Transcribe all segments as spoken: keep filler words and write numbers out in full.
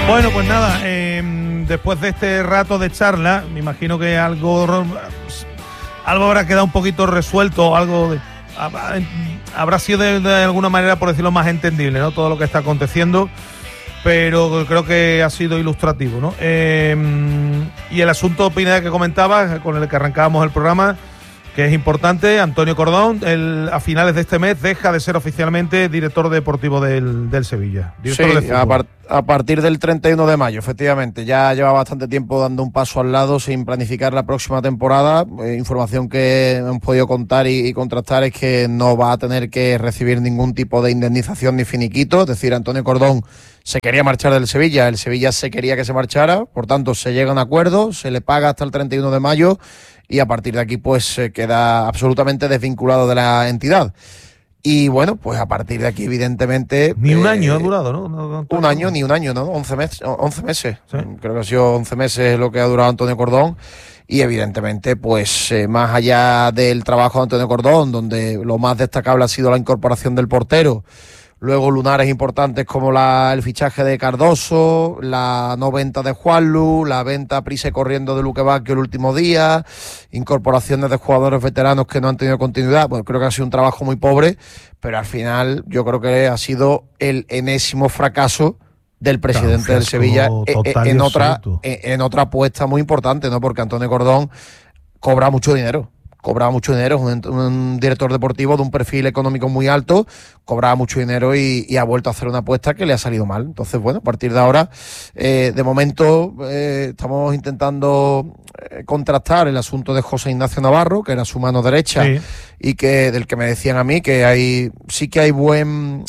Bueno, pues nada, eh, después de este rato de charla, me imagino que algo, algo habrá quedado un poquito resuelto, algo de, habrá sido de, de alguna manera, por decirlo más entendible, ¿no? Todo lo que está aconteciendo, pero creo que ha sido ilustrativo, ¿no? Eh, y el asunto, Pineda, que comentabas, con el que arrancábamos el programa, que es importante, Antonio Cordón, el, a finales de este mes deja de ser oficialmente director deportivo del, del Sevilla. Director sí, de a, par, a partir del treinta y uno de mayo, efectivamente. Ya lleva bastante tiempo dando un paso al lado sin planificar la próxima temporada. Eh, información que hemos podido contar y, y contrastar es que no va a tener que recibir ningún tipo de indemnización ni finiquito. Es decir, Antonio Cordón se quería marchar del Sevilla, el Sevilla se quería que se marchara, por tanto se llega a un acuerdo, se le paga hasta el treinta y uno de mayo y a partir de aquí pues se queda absolutamente desvinculado de la entidad. Y bueno, pues a partir de aquí evidentemente... Ni un eh, año ha durado, ¿no? No, no, no un año, ni un año, ¿no? once meses. once meses. ¿Sí? Creo que ha sido once meses lo que ha durado Antonio Cordón. Y evidentemente, pues eh, más allá del trabajo de Antonio Cordón, donde lo más destacable ha sido la incorporación del portero, luego lunares importantes como la, el fichaje de Cardoso, la no venta de Juanlu, la venta a prisa y corriendo de Luque Bacchio el último día, incorporaciones de jugadores veteranos que no han tenido continuidad. Bueno, creo que ha sido un trabajo muy pobre, pero al final yo creo que ha sido el enésimo fracaso del presidente claro, del Sevilla en, en otra en, en otra apuesta muy importante, ¿no? Porque Antonio Cordón cobra mucho dinero. Cobraba mucho dinero, es un, un director deportivo de un perfil económico muy alto, cobraba mucho dinero y, y ha vuelto a hacer una apuesta que le ha salido mal. Entonces, bueno, a partir de ahora, eh, de momento, eh, estamos intentando eh, contrastar el asunto de José Ignacio Navarro, que era su mano derecha, sí. Y que del que me decían a mí que hay sí que hay buen...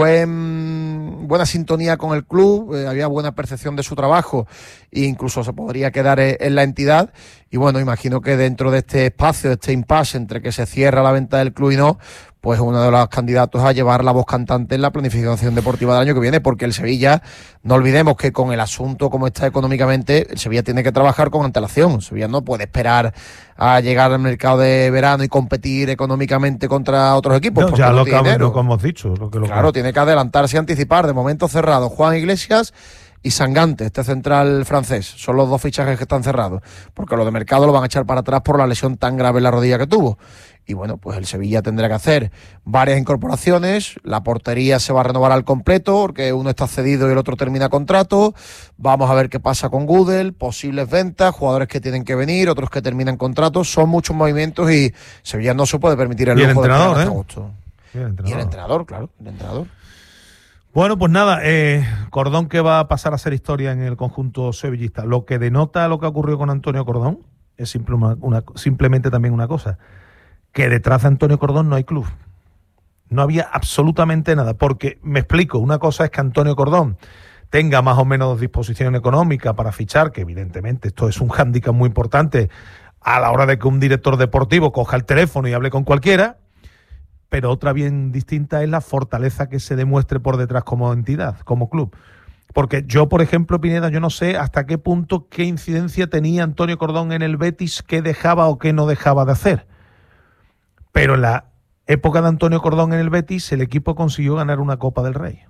Buen, buena sintonía con el club, eh, había buena percepción de su trabajo e incluso se podría quedar en, en la entidad y bueno, imagino que dentro de este espacio, de este impasse entre que se cierra la venta del club y no, pues uno de los candidatos a llevar la voz cantante en la planificación deportiva del año que viene, porque el Sevilla, no olvidemos que con el asunto como está económicamente, el Sevilla tiene que trabajar con antelación. El Sevilla no puede esperar a llegar al mercado de verano y competir económicamente contra otros equipos. No, ya no lo, que, lo que hemos dicho. Lo que, lo claro, que... tiene que adelantarse y anticipar. De momento cerrado Juan Iglesias y Sangante, este central francés. Son los dos fichajes que están cerrados, porque lo de mercado lo van a echar para atrás por la lesión tan grave en la rodilla que tuvo. Y bueno, pues el Sevilla tendrá que hacer varias incorporaciones, la portería se va a renovar al completo, porque uno está cedido y el otro termina contrato, vamos a ver qué pasa con Gudel, posibles ventas, jugadores que tienen que venir, otros que terminan contratos, son muchos movimientos y Sevilla no se puede permitir el lujo el entrenador, de ¿eh? agosto. Y el entrenador. Y el entrenador, claro, el entrenador. Bueno, pues nada, eh, Cordón que va a pasar a ser historia en el conjunto sevillista. Lo que denota lo que ocurrió con Antonio Cordón es simple una, una, simplemente también una cosa, que detrás de Antonio Cordón no hay club. No había absolutamente nada, porque, me explico, una cosa es que Antonio Cordón tenga más o menos disposición económica para fichar, que evidentemente esto es un hándicap muy importante a la hora de que un director deportivo coja el teléfono y hable con cualquiera, pero otra bien distinta es la fortaleza que se demuestre por detrás como entidad, como club. Porque yo, por ejemplo, Pineda, yo no sé hasta qué punto, qué incidencia tenía Antonio Cordón en el Betis, qué dejaba o qué no dejaba de hacer. Pero en la época de Antonio Cordón en el Betis, el equipo consiguió ganar una Copa del Rey.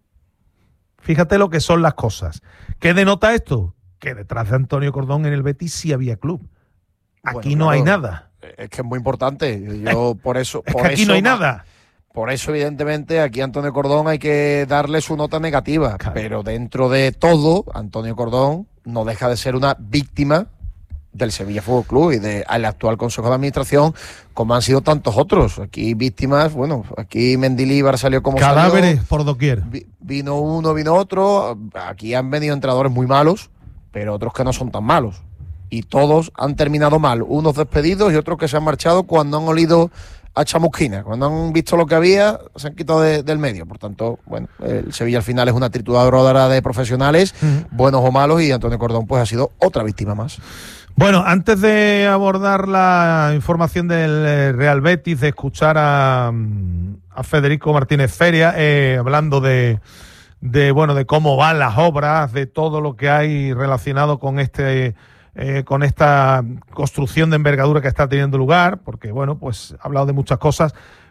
Fíjate lo que son las cosas. ¿Qué denota esto? Que detrás de Antonio Cordón en el Betis sí había club. Aquí bueno, no claro, hay nada. Es que es muy importante. Yo por eso, es por que aquí eso, no hay nada. Por eso, evidentemente, aquí a Antonio Cordón hay que darle su nota negativa. Claro. Pero dentro de todo, Antonio Cordón no deja de ser una víctima del Sevilla Fútbol Club y del actual Consejo de Administración, como han sido tantos otros. Aquí víctimas, bueno, aquí Mendilibar salió como cadáveres salió, por doquier. Vino uno, vino otro. Aquí han venido entrenadores muy malos, pero otros que no son tan malos. Y todos han terminado mal. Unos despedidos y otros que se han marchado cuando han olido a chamusquina. Cuando han visto lo que había, se han quitado de, del medio. Por tanto, bueno, el Sevilla al final es una trituradora de profesionales, uh-huh. buenos o malos, y Antonio Cordón pues ha sido otra víctima más. Bueno, antes de abordar la información del Real Betis, de escuchar a, a Federico Martínez Feria, eh, hablando de, de, bueno, de cómo van las obras, de todo lo que hay relacionado con este, eh, con esta construcción de envergadura que está teniendo lugar, porque, bueno, pues ha hablado de muchas cosas,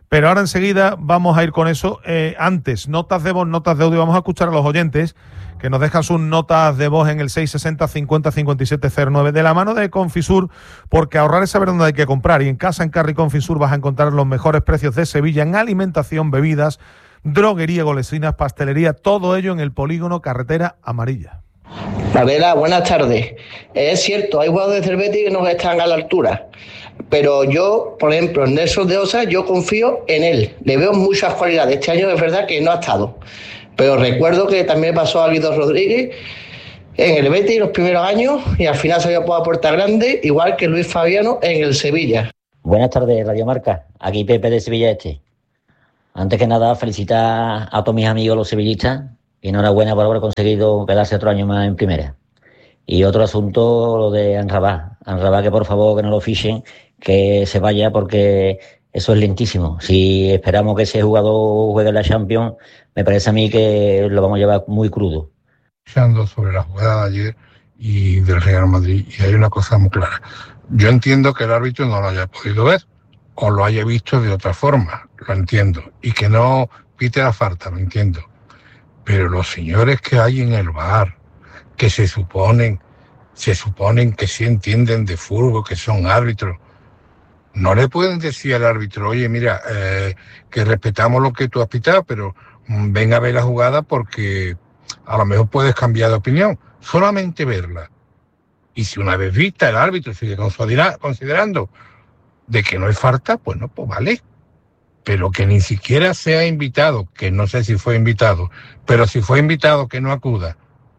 Pero ahora enseguida vamos a ir con eso. Eh, antes, notas de voz, notas de audio. Vamos a escuchar a los oyentes que nos dejan sus notas de voz en el seis sesenta cincuenta cincuenta y siete cero nueve de la mano de Confisur, porque ahorrar es saber dónde hay que comprar. Y en Casa en Carry Confisur vas a encontrar los mejores precios de Sevilla en alimentación, bebidas, droguería, golosinas, pastelería, todo ello en el polígono Carretera Amarilla. Adela, buenas tardes. Es cierto, hay jugadores de Cerveti que no están a la altura, pero yo, por ejemplo, en Nelson de Osa, yo confío en él. Le veo muchas cualidades. Este año es verdad que no ha estado, pero recuerdo que también pasó a Guido Rodríguez en el Betis los primeros años y al final se había por la puerta grande, igual que Luis Fabiano en el Sevilla. Buenas tardes, Radio Marca. Aquí Pepe de Sevilla Este. Antes que nada, felicitar a todos mis amigos los sevillistas y enhorabuena por haber conseguido quedarse otro año más en primera. Y otro asunto, lo de Anrabá. Anrabá, que por favor que no lo fichen, que se vaya porque eso es lentísimo. Si esperamos que ese jugador juegue en la Champions, me parece a mí que lo vamos a llevar muy crudo. Sobre la jugada de ayer y del Real Madrid, y hay una cosa muy clara. Yo entiendo que el árbitro no lo haya podido ver o lo haya visto de otra forma, lo entiendo, y que no pite la falta, lo entiendo. Pero los señores que hay en el V A R, que se suponen, se suponen que sí entienden de fútbol, que son árbitros, no le pueden decir al árbitro, oye, mira, eh, que respetamos lo que tú has pitado, pero mm, ven a ver la jugada porque a lo mejor puedes cambiar de opinión. Solamente verla. Y si una vez vista el árbitro sigue considerando de que no hay falta, pues no, pues vale. Pero que ni siquiera sea invitado, que no sé si fue invitado, pero si fue invitado que no acuda.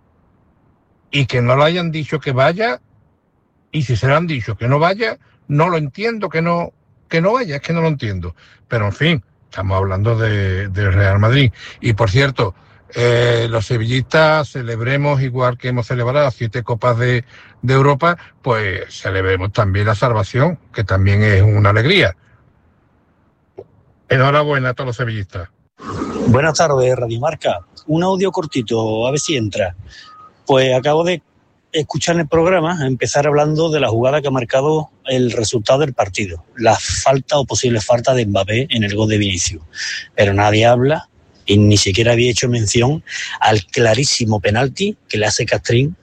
Y que no le hayan dicho que vaya, y si se le han dicho que no vaya, no lo entiendo, que no, que no vaya, es que no lo entiendo. Pero en fin, estamos hablando de, de Real Madrid. Y por cierto, eh, los sevillistas celebremos, igual que hemos celebrado las siete copas de, de Europa, pues celebremos también la salvación, que también es una alegría. Enhorabuena a todos los sevillistas. Buenas tardes, Radio Marca. Un audio cortito, a ver si entra. Pues acabo de escuchar en el programa empezar hablando de la jugada que ha marcado el resultado del partido, la falta o posible falta de Mbappé en el gol de Vinicius. Pero nadie habla y ni siquiera había hecho mención al clarísimo penalti que le hace Castrín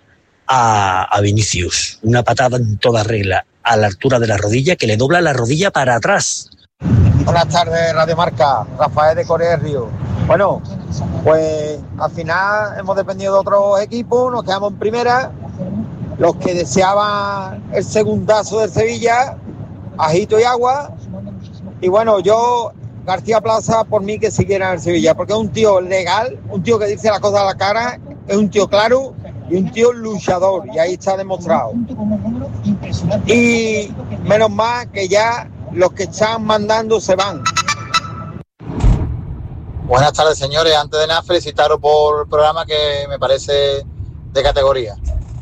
a, a Vinicius. Una patada en toda regla a la altura de la rodilla que le dobla la rodilla para atrás. Buenas tardes, Radio Marca. Rafael de Corea del Río. Bueno, pues al final hemos dependido de otros equipos, nos quedamos en primera. Los que deseaban el segundazo del Sevilla, ajito y agua. Y bueno, yo, García Plaza, por mí que siguiera en el Sevilla, porque es un tío legal, un tío que dice las cosas a la cara, es un tío claro y un tío luchador, y ahí está demostrado. Y menos mal que ya los que están mandando se van. Buenas tardes, señores. Antes de nada, felicitaros por el programa, que me parece de categoría.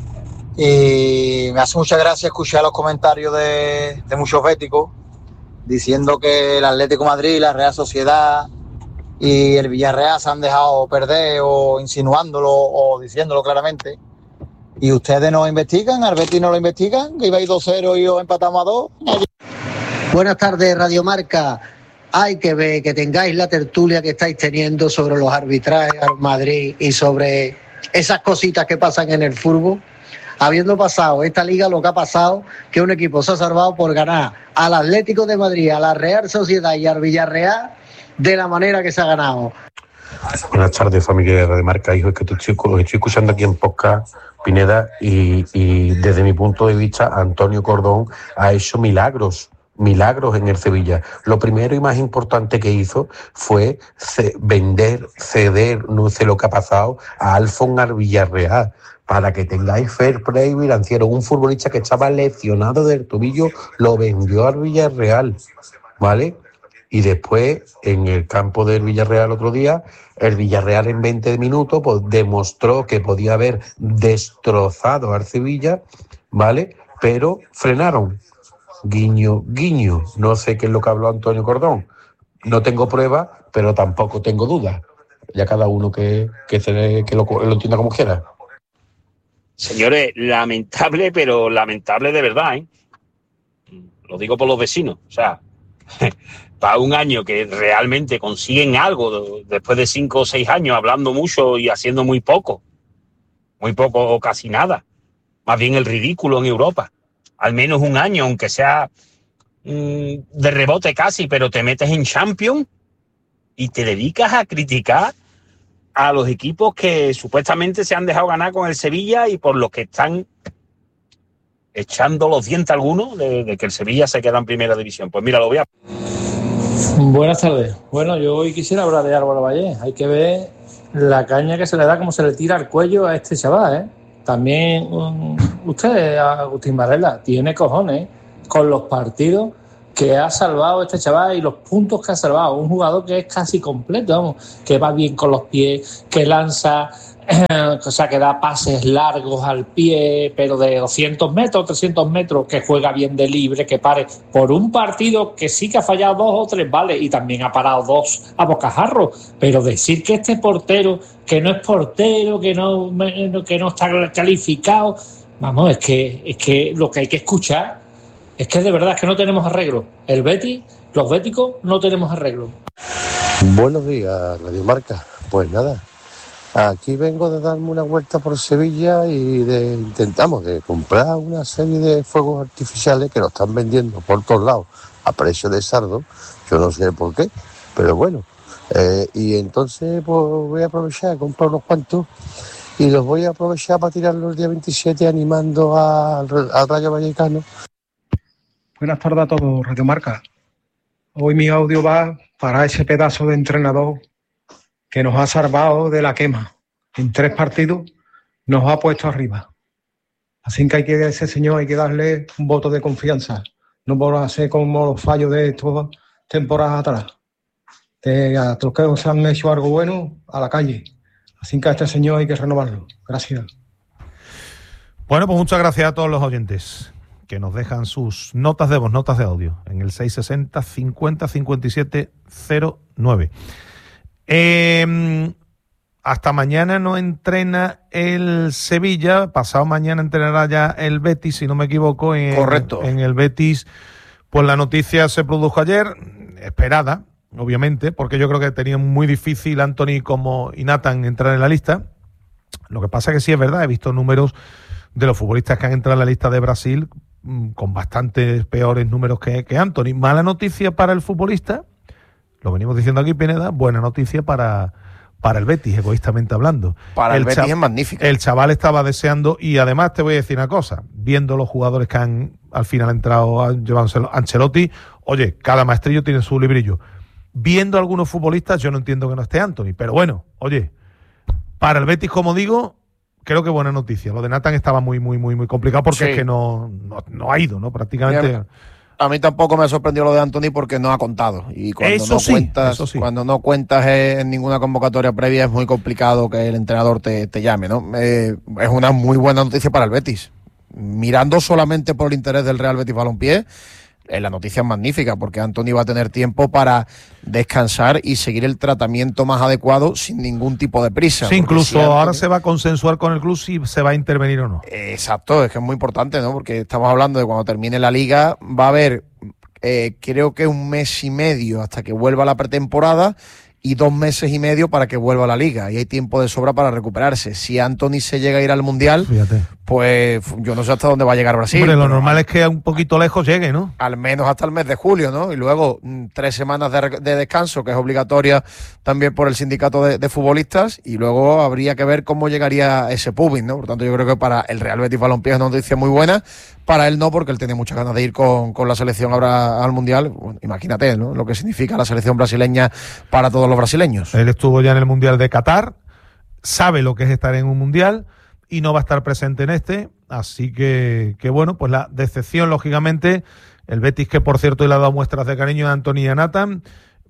Y me hace mucha gracia escuchar los comentarios de, de muchos béticos diciendo que el Atlético de Madrid, la Real Sociedad y el Villarreal se han dejado perder, o insinuándolo o diciéndolo claramente. Y ustedes no investigan, al Betis no lo investigan, que ibais dos cero y os empatamos a dos. Buenas tardes, Radio Marca. Hay que ver, que tengáis la tertulia que estáis teniendo sobre los arbitrajes al Madrid y sobre esas cositas que pasan en el fútbol. Habiendo pasado esta liga lo que ha pasado, que un equipo se ha salvado por ganar al Atlético de Madrid, a la Real Sociedad y al Villarreal de la manera que se ha ganado. Buenas tardes, familia de Radio Marca. Hijo, es que te estoy, los estoy escuchando aquí en podcast, Pineda, y, y desde mi punto de vista, Antonio Cordón ha hecho milagros. milagros en el Sevilla. Lo primero y más importante que hizo fue ce- vender, ceder, no sé lo que ha pasado, a Alfon al Villarreal, para que tengáis fair play financiero. Un futbolista que estaba lesionado del tobillo lo vendió al Villarreal, ¿vale? Y después, en el campo del Villarreal otro día, el Villarreal en veinte minutos pues, demostró que podía haber destrozado al Sevilla, ¿vale? Pero frenaron. Guiño, guiño. No sé qué es lo que habló Antonio Cordón. No tengo pruebas, pero tampoco tengo dudas. Ya cada uno que, que, se, que lo, lo entienda como quiera. Señores, lamentable, pero lamentable de verdad, ¿eh? Lo digo por los vecinos. O sea, para un año que realmente consiguen algo después de cinco o seis años hablando mucho y haciendo muy poco, muy poco o casi nada, más bien el ridículo en Europa, al menos un año, aunque sea mmm, de rebote casi, pero te metes en Champions y te dedicas a criticar a los equipos que supuestamente se han dejado ganar con el Sevilla y por los que están echando los dientes algunos de, de que el Sevilla se queda en primera división. Pues mira, lo voy a... Buenas tardes. Bueno, yo hoy quisiera hablar de Álvaro Valle. Hay que ver la caña que se le da, cómo se le tira al cuello a este chaval, ¿eh? También um, usted, Agustín Varela, tiene cojones con los partidos que ha salvado este chaval y los puntos que ha salvado. Un jugador que es casi completo, vamos, que va bien con los pies, que lanza, eh, o sea, que da pases largos al pie, pero de doscientos metros, trescientos metros, que juega bien de libre, que pare por un partido que sí que ha fallado dos o tres, vale, y también ha parado dos a bocajarro, pero decir que este portero, que no es portero, que no, que no está calificado, vamos, es que, es que lo que hay que escuchar es que de verdad es que no tenemos arreglo. El Betis, los béticos, no tenemos arreglo. Buenos días, Radio Marca. Pues nada, aquí vengo de darme una vuelta por Sevilla y de intentamos de comprar una serie de fuegos artificiales que nos están vendiendo por todos lados a precio de sardo. Yo no sé por qué, pero bueno. Eh, y entonces pues voy a aprovechar, a comprar unos cuantos y los voy a aprovechar para tirarlos el día veintisiete animando al, al Rayo Vallecano. Buenas tardes a todos, Radio Marca. Hoy mi audio va para ese pedazo de entrenador que nos ha salvado de la quema. En tres partidos nos ha puesto arriba. Así que hay que a ese señor hay que darle un voto de confianza. No por hacer como los fallos de estas temporadas atrás. De a los que se han hecho algo bueno, a la calle. Así que a este señor hay que renovarlo. Gracias. Bueno, pues muchas gracias a todos los oyentes que nos dejan sus notas de voz, notas de audio, en el seis sesenta, cincuenta, cincuenta y siete, cero nueve. Eh, hasta mañana no entrena el Sevilla, pasado mañana entrenará ya el Betis, si no me equivoco. En, Correcto. En el Betis, pues la noticia se produjo ayer, esperada, obviamente, porque yo creo que tenía muy difícil Antony como y Nathan entrar en la lista. Lo que pasa que sí es verdad, he visto números de los futbolistas que han entrado en la lista de Brasil con bastantes peores números que, que Antony. Mala noticia para el futbolista, lo venimos diciendo aquí, Pineda, buena noticia para, para el Betis, egoístamente hablando. Para el, el Betis chav- es magnífico. El chaval estaba deseando, y además te voy a decir una cosa, viendo los jugadores que han al final entrado, llevándoselo Ancelotti, oye, cada maestrillo tiene su librillo. Viendo algunos futbolistas, yo no entiendo que no esté Antony, pero bueno, oye, para el Betis, como digo, creo que buena noticia. Lo de Nathan estaba muy, muy, muy, muy complicado porque Sí. es que no, no, no ha ido, ¿no? Prácticamente. A mí tampoco me ha sorprendido lo de Antony porque no ha contado. Y cuando Eso no sí, cuentas, eso sí. cuando no cuentas en ninguna convocatoria previa, es muy complicado que el entrenador te, te llame, ¿no? Eh, es una muy buena noticia para el Betis. Mirando solamente por el interés del Real Betis Balompié, eh, la noticia es magnífica porque Antony va a tener tiempo para descansar y seguir el tratamiento más adecuado sin ningún tipo de prisa. Sí, Porque incluso si Antony- ahora se va a consensuar con el club si se va a intervenir o no. Exacto, es que es muy importante, ¿no? Porque estamos hablando de cuando termine la liga, va a haber, eh, creo que un mes y medio hasta que vuelva la pretemporada y dos meses y medio para que vuelva a la liga. Y hay tiempo de sobra para recuperarse. Si Antony se llega a ir al Mundial, Fíjate. pues yo no sé hasta dónde va a llegar Brasil. Hombre, lo pero normal es que un poquito lejos llegue, ¿no? al menos hasta el mes de julio, ¿no? Y luego mm, tres semanas de, re- de descanso, que es obligatoria también por el sindicato de, de futbolistas, y luego habría que ver cómo llegaría ese pubis, ¿no? Por tanto, yo creo que para el Real Betis Balompié es una noticia muy buena, para él no, porque él tiene muchas ganas de ir con, con la selección ahora al Mundial. Bueno, imagínate, ¿no? Lo que significa la selección brasileña para todos los brasileños. Él estuvo ya en el Mundial de Qatar, sabe lo que es estar en un Mundial y no va a estar presente en este, así que, que bueno, pues la decepción, lógicamente, el Betis, que por cierto le ha dado muestras de cariño a Antony y a Nathan,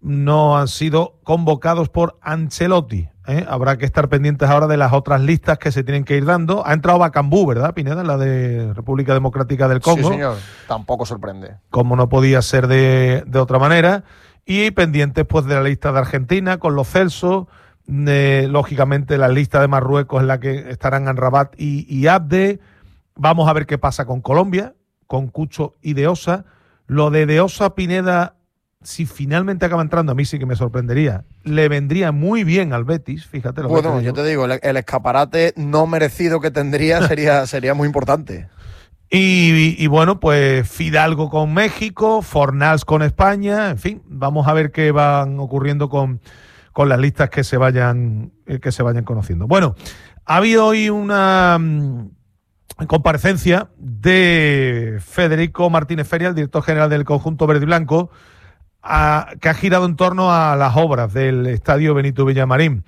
no han sido convocados por Ancelotti, ¿eh? Habrá que estar pendientes ahora de las otras listas que se tienen que ir dando. Ha entrado Bacambú, ¿verdad, Pineda? La de República Democrática del Congo. Sí, señor. Tampoco sorprende. Como no podía ser de, de otra manera. Y pendientes pues de la lista de Argentina con los Celso, eh, lógicamente la lista de Marruecos en la que estarán Amrabat y, y Abde. Vamos a ver qué pasa con Colombia, con Cucho y De Osa. Lo de De Osa, Pineda, si finalmente acaba entrando, a mí sí que me sorprendería, le vendría muy bien al Betis, fíjate. Lo bueno, que te yo te digo, el, el escaparate no merecido que tendría sería, sería muy importante. Y, y, y bueno, pues Fidalgo con México, Fornals con España, en fin, vamos a ver qué van ocurriendo con, con las listas que se vayan eh, que se vayan conociendo. Bueno, ha habido hoy una um, comparecencia de Federico Martínez Feria, el director general del conjunto verde y blanco, a, que ha girado en torno a las obras del estadio Benito Villamarín.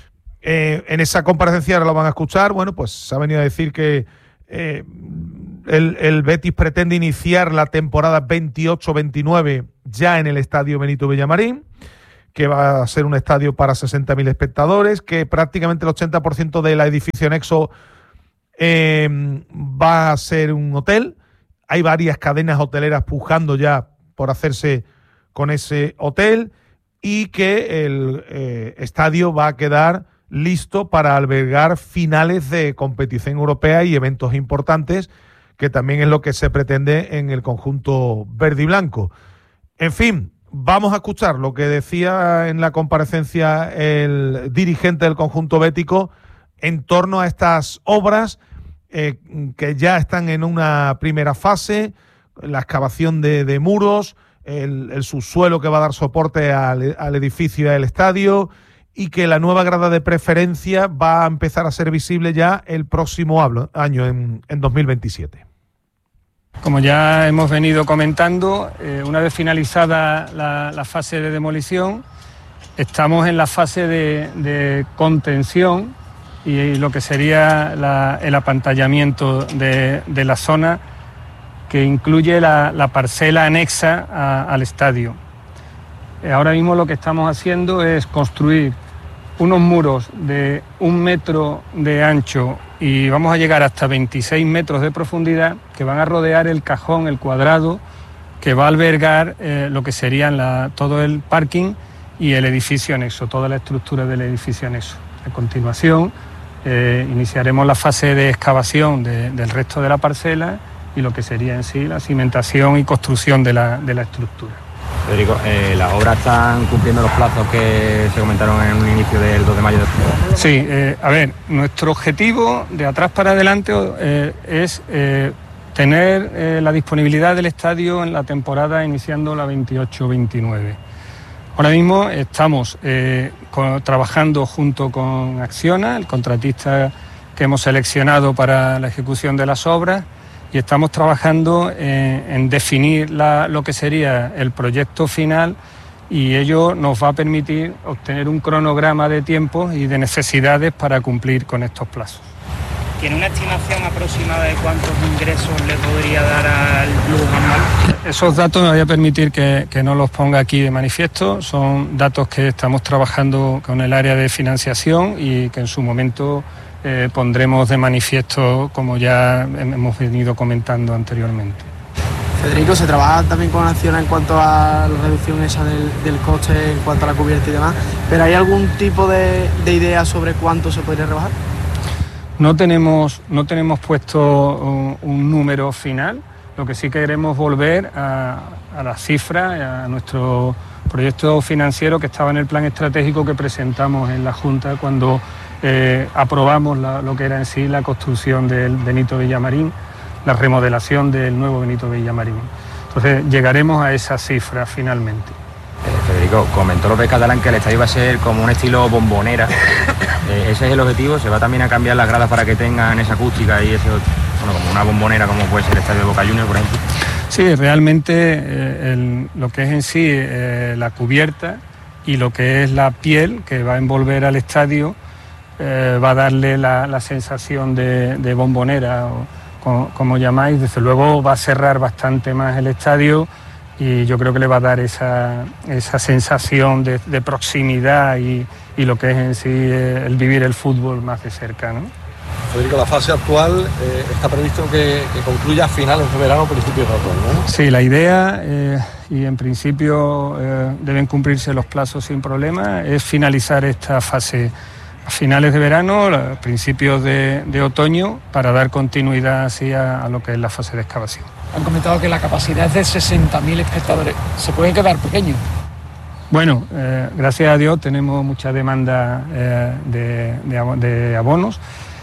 Eh, en esa comparecencia, ahora lo van a escuchar, bueno, pues se ha venido a decir que eh, el, el Betis pretende iniciar la temporada veintiocho veintinueve ya en el estadio Benito Villamarín, que va a ser un estadio para sesenta mil espectadores, que prácticamente el ochenta por ciento del edificio anexo eh, va a ser un hotel. Hay varias cadenas hoteleras pujando ya por hacerse con ese hotel, y que el eh, estadio va a quedar listo para albergar finales de competición europea y eventos importantes, que también es lo que se pretende en el conjunto verde y blanco. En fin, vamos a escuchar lo que decía en la comparecencia el dirigente del conjunto bético en torno a estas obras eh, que ya están en una primera fase, la excavación de, de muros, el, el subsuelo que va a dar soporte al, al edificio y al estadio, y que la nueva grada de preferencia va a empezar a ser visible ya el próximo año, en, en dos mil veintisiete. Como ya hemos venido comentando, eh, una vez finalizada la, la fase de demolición, estamos en la fase de, de contención y lo que sería la, el apantallamiento de, de la zona, que incluye la, la parcela anexa a, al estadio. Ahora mismo lo que estamos haciendo es construir unos muros de un metro de ancho y vamos a llegar hasta veintiséis metros de profundidad, que van a rodear el cajón, el cuadrado, que va a albergar eh, lo que serían la, todo el parking y el edificio anexo, toda la estructura del edificio anexo. A continuación, eh, iniciaremos la fase de excavación de, del resto de la parcela y lo que sería en sí la cimentación y construcción de la, de la estructura. Federico, eh, ¿las obras están cumpliendo los plazos que se comentaron en un inicio del dos de mayo? Sí, eh, a ver, nuestro objetivo de atrás para adelante eh, es eh, tener eh, la disponibilidad del estadio en la temporada iniciando la veintiocho veintinueve. Ahora mismo estamos eh, con, trabajando junto con Acciona, el contratista que hemos seleccionado para la ejecución de las obras, y estamos trabajando en, en definir la, lo que sería el proyecto final, y ello nos va a permitir obtener un cronograma de tiempos y de necesidades para cumplir con estos plazos. ¿Tiene una estimación aproximada de cuántos ingresos le podría dar al club anual? Esos datos me voy a permitir que, que no los ponga aquí de manifiesto. Son datos que estamos trabajando con el área de financiación y que en su momento Eh, pondremos de manifiesto, como ya hemos venido comentando anteriormente. Federico, ¿se trabaja también con Acciona en cuanto a la reducción esa del, del coste en cuanto a la cubierta y demás? ¿Pero hay algún tipo de, de idea sobre cuánto se podría rebajar? No tenemos, no tenemos puesto un, un número final. Lo que sí queremos volver a, a la cifra, a nuestro proyecto financiero que estaba en el plan estratégico que presentamos en la Junta cuando Eh, aprobamos la, lo que era en sí la construcción del Benito Villamarín, la remodelación del nuevo Benito Villamarín. Entonces llegaremos a esa cifra finalmente. Eh, Federico, comentó López Catalán que el estadio va a ser como un estilo bombonera. Eh, ¿Ese es el objetivo? ¿Se va también a cambiar las gradas para que tengan esa acústica y ese, bueno, como una bombonera como puede ser el estadio de Boca Juniors, por ejemplo? Sí, realmente eh, el, lo que es en sí eh, la cubierta y lo que es la piel que va a envolver al estadio Eh, va a darle la, la sensación de, de bombonera, o como, como llamáis. Desde luego va a cerrar bastante más el estadio y yo creo que le va a dar esa, esa sensación de, de proximidad y, y lo que es en sí eh, el vivir el fútbol más de cerca, ¿no? Federico, la fase actual eh, está previsto que, que concluya a finales de verano o principios de otoño, ¿no? Sí, la idea, eh, y en principio eh, deben cumplirse los plazos sin problema, es finalizar esta fase a finales de verano, a principios de, de otoño, para dar continuidad así a, a lo que es la fase de excavación. Han comentado que la capacidad es de sesenta mil espectadores. ¿Se pueden quedar pequeños? Bueno, eh, gracias a Dios tenemos mucha demanda eh, de, de, de abonos.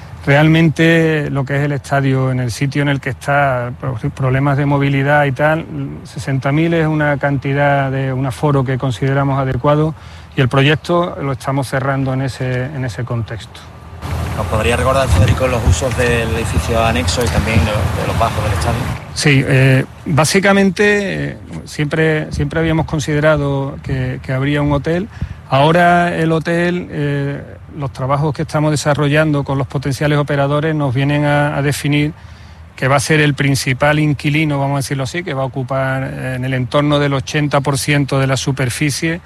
Realmente lo que es el estadio, en el sitio en el que está, problemas de movilidad y tal, sesenta mil es una cantidad de un aforo que consideramos adecuado y el proyecto lo estamos cerrando en ese, en ese contexto. ¿Nos podría recordar, Federico, los usos del edificio anexo y también de los bajos del estadio? Sí, eh, básicamente eh, siempre, siempre habíamos considerado que, que habría un hotel. Ahora el hotel, eh, los trabajos que estamos desarrollando con los potenciales operadores nos vienen a, a definir que va a ser el principal inquilino, vamos a decirlo así, que va a ocupar eh, en el entorno del ochenta por ciento de la superficie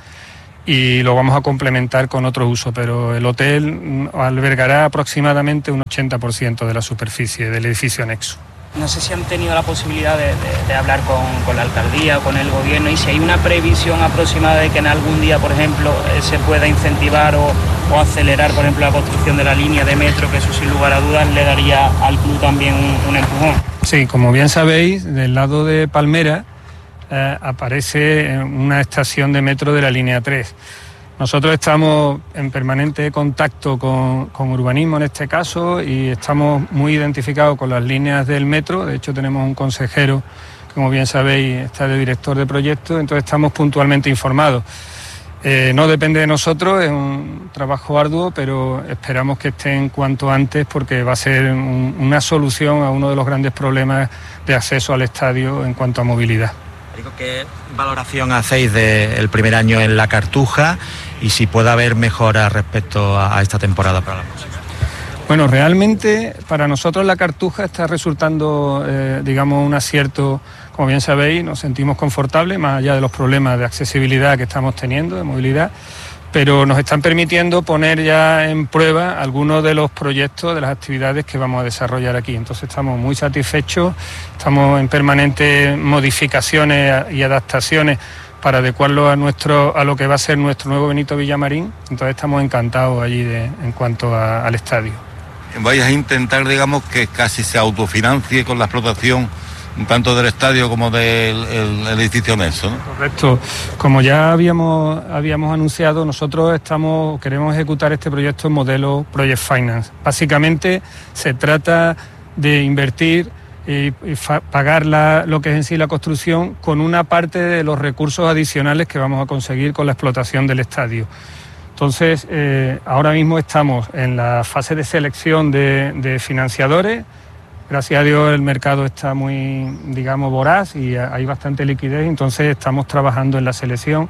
y lo vamos a complementar con otro uso, pero el hotel albergará aproximadamente un ochenta por ciento de la superficie del edificio anexo. No sé si han tenido la posibilidad de, de, de hablar con, con la alcaldía o con el gobierno y si hay una previsión aproximada de que en algún día, por ejemplo, eh, se pueda incentivar o, o acelerar, por ejemplo, la construcción de la línea de metro, que eso sin lugar a dudas le daría al club también un, un empujón. Sí, como bien sabéis, del lado de Palmera eh, aparece una estación de metro de la línea tres. Nosotros estamos en permanente contacto con, con urbanismo en este caso y estamos muy identificados con las líneas del metro. De hecho, tenemos un consejero, como bien sabéis, está de director de proyecto, entonces estamos puntualmente informados. Eh, no depende de nosotros, es un trabajo arduo, pero esperamos que estén cuanto antes porque va a ser un, una solución a uno de los grandes problemas de acceso al estadio en cuanto a movilidad. ¿Qué valoración hacéis del primer año en la Cartuja y si puede haber mejoras respecto a, a esta temporada para la próxima? Bueno, realmente para nosotros la Cartuja está resultando, eh, digamos, un acierto. Como bien sabéis, nos sentimos confortables, más allá de los problemas de accesibilidad que estamos teniendo, de movilidad, pero nos están permitiendo poner ya en prueba algunos de los proyectos, de las actividades que vamos a desarrollar aquí. Entonces estamos muy satisfechos, estamos en permanentes modificaciones y adaptaciones para adecuarlo a nuestro a lo que va a ser nuestro nuevo Benito Villamarín. Entonces estamos encantados allí de, en cuanto a, al estadio. ¿Vais a intentar, digamos, que casi se autofinancie con la explotación tanto del estadio como del el, el edificio anexo, ¿no? Correcto. Como ya habíamos habíamos anunciado, nosotros estamos queremos ejecutar este proyecto en modelo Project Finance. Básicamente se trata de invertir y, y fa, pagar la, lo que es en sí la construcción con una parte de los recursos adicionales que vamos a conseguir con la explotación del estadio. Entonces, eh, ahora mismo estamos en la fase de selección de, de financiadores. Gracias a Dios el mercado está muy, digamos, voraz y hay bastante liquidez, entonces estamos trabajando en la selección.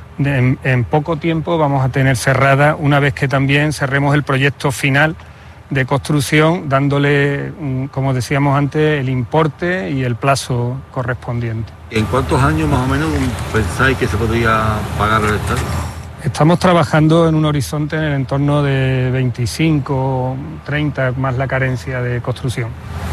En, en poco tiempo vamos a tener cerrada, una vez que también cerremos el proyecto final de construcción, dándole, como decíamos antes, el importe y el plazo correspondiente. ¿En cuántos años más o menos pensáis que se podría pagar el estadio? Estamos trabajando en un horizonte en el entorno de veinticinco, treinta, más la carencia de construcción.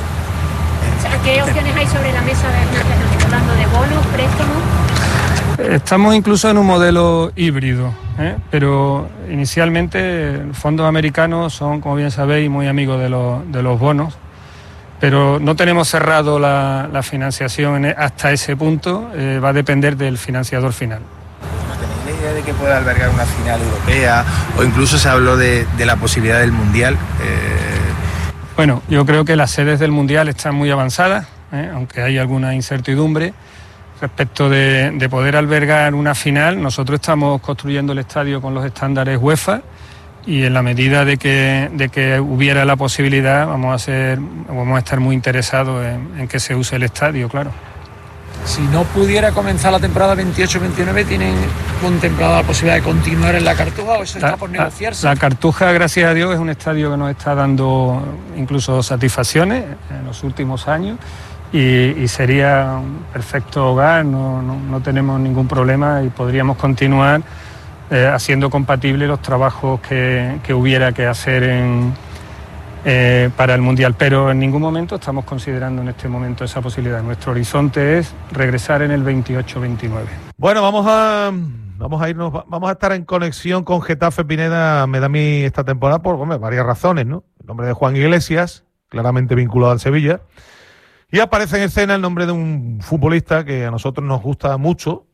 ¿Qué opciones hay sobre la mesa de estamos hablando de bonos, préstamos? Estamos incluso en un modelo híbrido, ¿eh? Pero inicialmente los fondos americanos son, como bien sabéis, muy amigos de los, de los bonos, pero no tenemos cerrado la, la financiación hasta ese punto, eh, va a depender del financiador final. De que pueda albergar una final europea o incluso se habló de, de la posibilidad del Mundial. Eh... Bueno, yo creo que las sedes del Mundial están muy avanzadas, ¿eh? Aunque hay alguna incertidumbre respecto de, de poder albergar una final. Nosotros estamos construyendo el estadio con los estándares UEFA y en la medida de que, de que hubiera la posibilidad vamos a, ser, vamos a estar muy interesados en, en que se use el estadio, claro. Si no pudiera comenzar la temporada veintiocho veintinueve, ¿tienen contemplada la posibilidad de continuar en la Cartuja o eso está por negociarse? La, la Cartuja, gracias a Dios, es un estadio que nos está dando incluso satisfacciones en los últimos años y, y sería un perfecto hogar, no, no, no tenemos ningún problema y podríamos continuar eh, haciendo compatibles los trabajos que, que hubiera que hacer en... Eh, para el Mundial, pero en ningún momento estamos considerando en este momento esa posibilidad. Nuestro horizonte es regresar en el veintiocho veintinueve. Bueno, vamos a vamos a irnos, vamos a estar en conexión con Getafe, Pineda, me da a mí esta temporada por hombre, varias razones, ¿no? El nombre de Juan Iglesias, claramente vinculado al Sevilla, y aparece en escena el nombre de un futbolista que a nosotros nos gusta mucho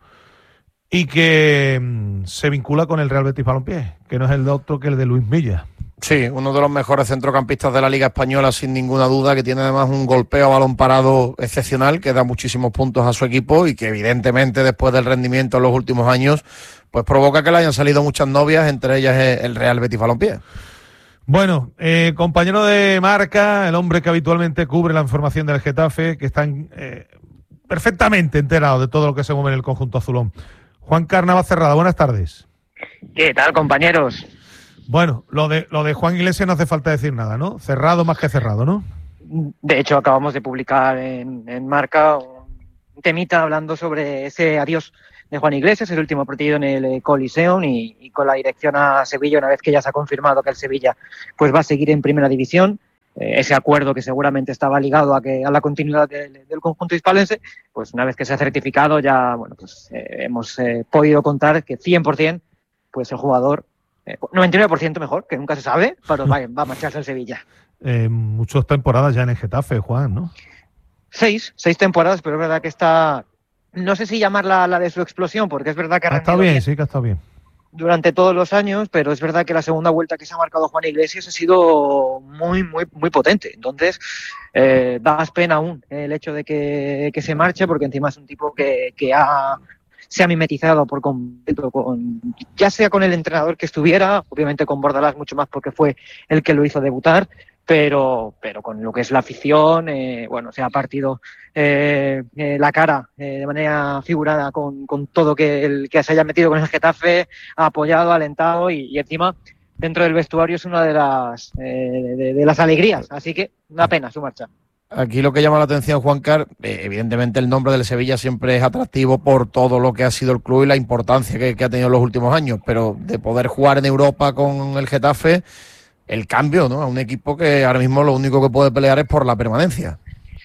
y que mmm, se vincula con el Real Betis Balompié, que no es el de otro que el de Luis Milla. Sí, uno de los mejores centrocampistas de la Liga Española, sin ninguna duda, que tiene además un golpeo a balón parado excepcional, que da muchísimos puntos a su equipo y que evidentemente después del rendimiento en los últimos años, pues provoca que le hayan salido muchas novias, entre ellas el Real Betis Balompié. Bueno, eh, compañero de marca, el hombre que habitualmente cubre la información del Getafe, que están eh, perfectamente enterados de todo lo que se mueve en el conjunto azulón. Juan Carnava Cerrada, buenas tardes. ¿Qué tal, compañeros? Bueno, lo de lo de Juan Iglesias no hace falta decir nada, ¿no? Cerrado más que cerrado, ¿no? De hecho, acabamos de publicar en, en Marca un temita hablando sobre ese adiós de Juan Iglesias, el último partido en el Coliseum y, y con la dirección a Sevilla, una vez que ya se ha confirmado que el Sevilla pues va a seguir en Primera División. Eh, ese acuerdo que seguramente estaba ligado a que a la continuidad de, del conjunto hispalense, pues una vez que se ha certificado ya bueno pues eh, hemos eh, podido contar que cien por ciento pues el jugador Eh, noventa y nueve por ciento mejor, que nunca se sabe, pero va, va a marcharse al Sevilla. Eh, muchas temporadas ya en el Getafe, Juan, ¿no? Seis, seis temporadas, pero es verdad que está, no sé si llamarla la de su explosión, porque es verdad que ha ha estado bien, bien, sí que ha estado bien. Durante todos los años, pero es verdad que la segunda vuelta que se ha marcado Juan Iglesias ha sido muy, muy, muy potente. Entonces, eh, da más pena aún el hecho de que, que se marche, porque encima es un tipo que, que ha... se ha mimetizado por completo, con, ya sea con el entrenador que estuviera, obviamente con Bordalás mucho más porque fue el que lo hizo debutar, pero, pero con lo que es la afición, eh, bueno, se ha partido eh, eh, la cara eh, de manera figurada con, con todo que el que se haya metido con el Getafe, ha apoyado, alentado y, y encima dentro del vestuario es una de las, eh, de, de las alegrías, así que una pena su marcha. Aquí lo que llama la atención, Juan Car, eh, evidentemente el nombre del Sevilla siempre es atractivo por todo lo que ha sido el club y la importancia que, que ha tenido en los últimos años, pero de poder jugar en Europa con el Getafe, el cambio, ¿no? A un equipo que ahora mismo lo único que puede pelear es por la permanencia.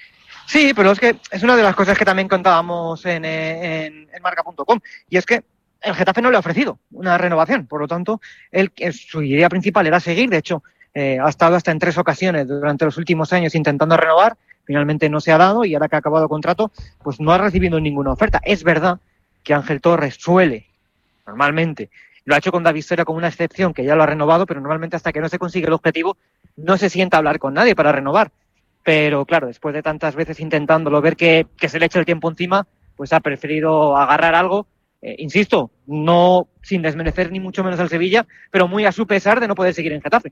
Sí, pero es que es una de las cosas que también contábamos en, en, en marca punto com, y es que el Getafe no le ha ofrecido una renovación, por lo tanto, él, su idea principal era seguir, de hecho, Eh, ha estado hasta en tres ocasiones durante los últimos años intentando renovar, finalmente no se ha dado y ahora que ha acabado el contrato, pues no ha recibido ninguna oferta. Es verdad que Ángel Torres suele, normalmente, lo ha hecho con David Soria como una excepción, que ya lo ha renovado, pero normalmente hasta que no se consigue el objetivo no se sienta a hablar con nadie para renovar. Pero claro, después de tantas veces intentándolo, ver que, que se le echa el tiempo encima, pues ha preferido agarrar algo. Eh, insisto, no sin desmerecer ni mucho menos al Sevilla, pero muy a su pesar de no poder seguir en Getafe.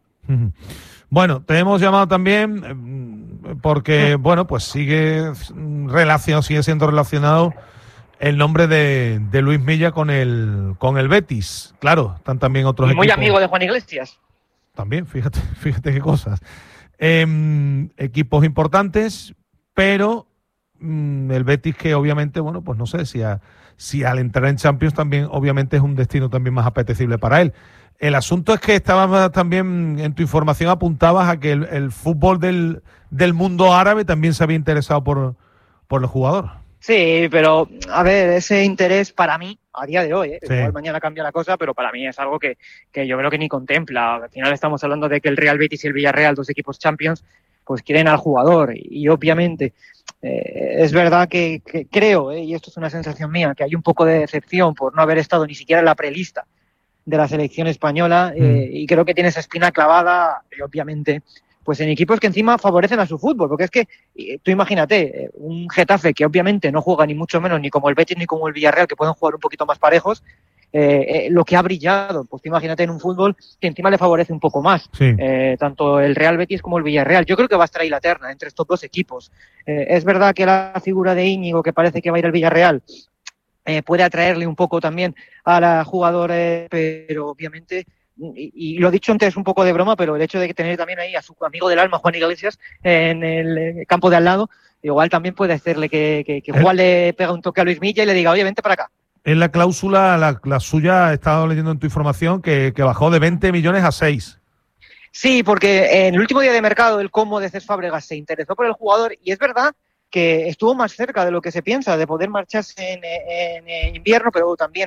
Bueno, te hemos llamado también porque, bueno, pues sigue relacionado, sigue siendo relacionado el nombre de, de Luis Milla con el con el Betis. Claro, están también otros y muy equipos. amigo de Juan Iglesias. También, fíjate, fíjate qué cosas. Eh, equipos importantes, pero mm, el Betis que obviamente, bueno, pues no sé si a si al entrar en Champions también obviamente es un destino también más apetecible para él. El asunto es que estabas también en tu información, apuntabas a que el, el fútbol del, del mundo árabe también se había interesado por, por el jugador. Sí, pero a ver, ese interés para mí, a día de hoy, ¿eh? Sí. Igual mañana cambia la cosa, pero para mí es algo que, que yo creo que ni contempla. Al final estamos hablando de que el Real Betis y el Villarreal, dos equipos Champions, pues quieren al jugador y, y obviamente eh, es verdad que, que creo, eh, y esto es una sensación mía, que hay un poco de decepción por no haber estado ni siquiera en la prelista de la selección española eh, y creo que tiene esa espina clavada y obviamente pues en equipos que encima favorecen a su fútbol, porque es que eh, tú imagínate, eh, un Getafe que obviamente no juega ni mucho menos ni como el Betis ni como el Villarreal, que pueden jugar un poquito más parejos, Eh, eh, lo que ha brillado, pues imagínate en un fútbol que encima le favorece un poco más, sí. eh, tanto el Real Betis como el Villarreal. Yo creo que va a estar ahí la terna entre estos dos equipos. Eh, es verdad que la figura de Íñigo, que parece que va a ir al Villarreal, eh, puede atraerle un poco también a la jugadora, pero obviamente, y, y lo he dicho antes un poco de broma, pero el hecho de tener también ahí a su amigo del alma, Juan Iglesias, en el campo de al lado, igual también puede hacerle que, que, que Juan le pega un toque a Luis Milla y le diga, oye, vente para acá. En la cláusula, la, la suya, he estado leyendo en tu información, que, que bajó de veinte millones a seis. Sí, porque en el último día de mercado el Como de Cés Fábregas se interesó por el jugador y es verdad que estuvo más cerca de lo que se piensa de poder marcharse en, en, en invierno, pero también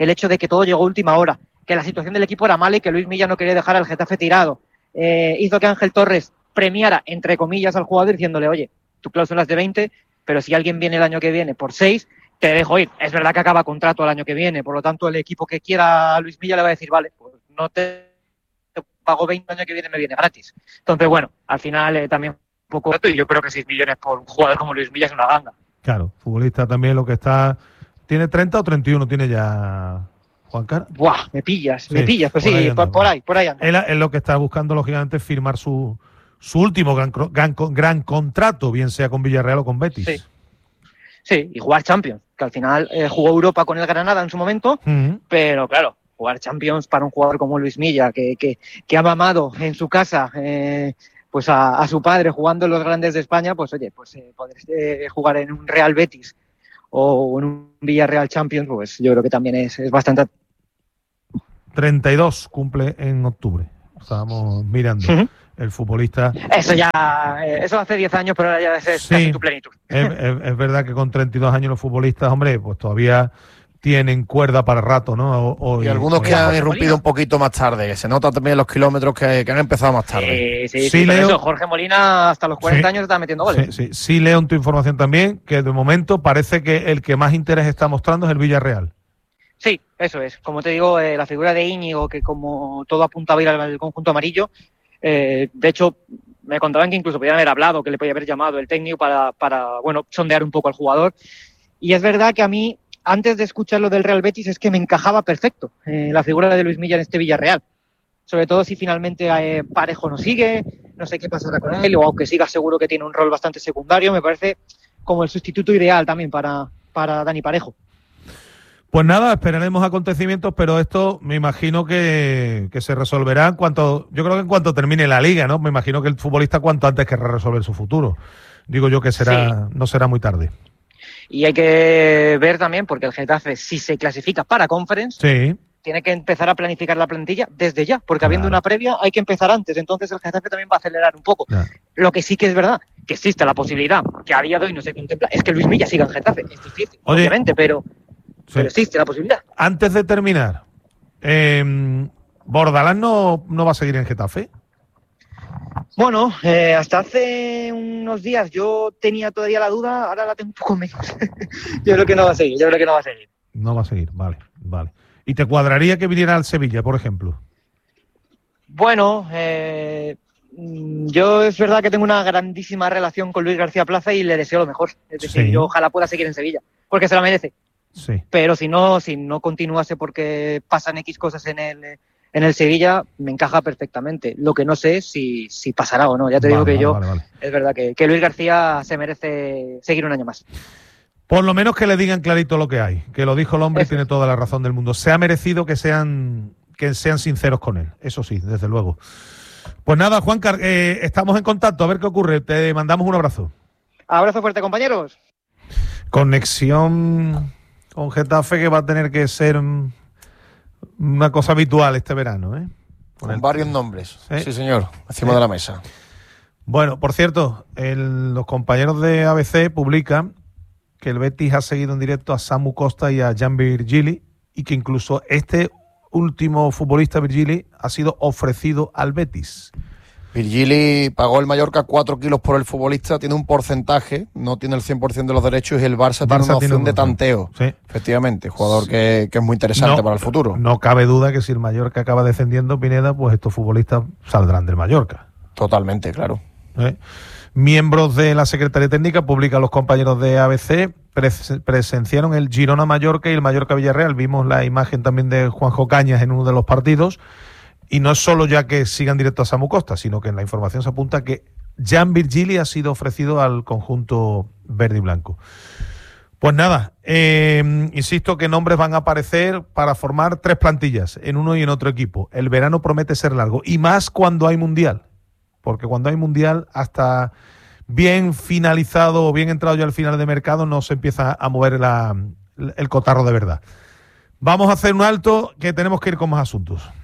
el hecho de que todo llegó a última hora, que la situación del equipo era mala y que Luis Milla no quería dejar al Getafe tirado, eh, hizo que Ángel Torres premiara, entre comillas, al jugador diciéndole, oye, tu cláusula es de veinte, pero si alguien viene el año que viene por seis, te dejo ir. Es verdad que acaba contrato el año que viene, por lo tanto el equipo que quiera a Luis Milla le va a decir, vale, pues no te pago veinte, el año que viene me viene gratis. Entonces, bueno, al final eh, también un poco, y yo creo que seis millones por un jugador como Luis Milla es una ganga. Claro, futbolista también lo que está... ¿Tiene treinta o treinta y uno tiene ya Juan Carlos? Buah, me pillas, sí, me pillas, pues por sí, ahí anda, por, por ahí, por ahí anda. Él es lo que está buscando, lógicamente, firmar su, su último gran, gran, gran contrato, bien sea con Villarreal o con Betis. Sí, sí, y jugar Champions, que al final eh, jugó Europa con el Granada en su momento, uh-huh. pero claro, jugar Champions para un jugador como Luis Milla, que, que, que ha mamado en su casa eh, pues a, a su padre jugando en los grandes de España, pues oye, pues eh, poder eh, jugar en un Real Betis o en un Villarreal Champions, pues yo creo que también es, es bastante... treinta y dos cumple en octubre, estábamos mirando. Uh-huh. El futbolista... Eso ya, eh, eso hace diez años, pero ahora ya es sí, casi tu plenitud. Es, es, es verdad que con treinta y dos años los futbolistas, hombre, pues todavía tienen cuerda para rato, ¿no? O, o, y algunos o, que han irrumpido un poquito más tarde, que se nota también los kilómetros que, que han empezado más tarde. Eh, sí, sí, sí, Leo, eso, Jorge Molina hasta los cuarenta sí, años está metiendo goles. Sí, sí, sí, leo en tu información también que de momento parece que el que más interés está mostrando es el Villarreal. Sí, eso es. Como te digo, eh, la figura de Íñigo, que como todo apuntaba a ir al conjunto amarillo, Eh, de hecho, me contaban que incluso podían haber hablado, que le podía haber llamado el técnico para, para, bueno, sondear un poco al jugador. Y es verdad que a mí, antes de escuchar lo del Real Betis, es que me encajaba perfecto eh, la figura de Luis Milla en este Villarreal. Sobre todo si finalmente eh, Parejo no sigue, no sé qué pasará con él, o aunque siga seguro que tiene un rol bastante secundario, me parece como el sustituto ideal también para, para Dani Parejo. Pues nada, esperaremos acontecimientos, pero esto me imagino que, que se resolverá en cuanto, yo creo que en cuanto termine la liga, ¿no? Me imagino que el futbolista cuanto antes querrá resolver su futuro. Digo yo que será, sí. no será muy tarde. Y hay que ver también, porque el Getafe, si se clasifica para Conference, sí. tiene que empezar a planificar la plantilla desde ya, porque claro. habiendo una previa hay que empezar antes, entonces el Getafe también va a acelerar un poco. Claro. Lo que sí que es verdad, que existe la posibilidad, que a día de hoy no se contempla, es que Luis Milla siga en Getafe. Es difícil, Oye, obviamente, pero... Sí. Pero existe la posibilidad. Antes de terminar, eh, ¿Bordalás no, no va a seguir en Getafe? Bueno, eh, hasta hace unos días yo tenía todavía la duda, ahora la tengo un poco menos. Yo creo que no va a seguir, yo creo que no va a seguir. No va a seguir, vale, vale. ¿Y te cuadraría que viniera al Sevilla, por ejemplo? Bueno, eh, yo es verdad que tengo una grandísima relación con Luis García Plaza y le deseo lo mejor. Es decir, sí. yo ojalá pueda seguir en Sevilla, porque se la merece. Sí. Pero si no, si no continuase porque pasan X cosas en el en el Sevilla, me encaja perfectamente. Lo que no sé es si, si pasará o no. Ya te vale, digo que vale, yo, vale, vale. es verdad que, que Luis García se merece seguir un año más. Por lo menos que le digan clarito lo que hay. Que lo dijo el hombre y tiene toda la razón del mundo. Se ha merecido que sean, que sean sinceros con él. Eso sí, desde luego. Pues nada, Juancar, eh, estamos en contacto. A ver qué ocurre. Te mandamos un abrazo. Abrazo fuerte, compañeros. Conexión... con Getafe que va a tener que ser una cosa habitual este verano, ¿eh? Con, Con el... varios nombres. ¿Sí? Sí, señor. Encima ¿Sí? de la mesa. Bueno, por cierto, el, los compañeros de A B C publican que el Betis ha seguido en directo a Samu Costa y a Jan Virgili y que incluso este último futbolista, Virgili, ha sido ofrecido al Betis. Virgili pagó el Mallorca cuatro kilos por el futbolista, tiene un porcentaje, no tiene el cien por ciento de los derechos y el Barça, Barça tiene una opción tiene de tanteo. Sí. Efectivamente, jugador sí. que, que es muy interesante no, para el futuro. No cabe duda que si el Mallorca acaba descendiendo, Pineda, pues estos futbolistas saldrán del Mallorca. Totalmente, claro. ¿Eh? Miembros de la Secretaría Técnica, publican los compañeros de A B C, pres- presenciaron el Girona-Mallorca y el Mallorca-Villarreal. Vimos la imagen también de Juanjo Cañas en uno de los partidos. Y no es solo ya que sigan directo a Samu Costa, sino que en la información se apunta que Jan Virgili ha sido ofrecido al conjunto verde y blanco. Pues nada, eh, insisto que nombres van a aparecer para formar tres plantillas, en uno y en otro equipo. El verano promete ser largo, y más cuando hay mundial, porque cuando hay mundial, hasta bien finalizado o bien entrado ya al final de mercado, no se empieza a mover la, el cotarro de verdad. Vamos a hacer un alto, que tenemos que ir con más asuntos.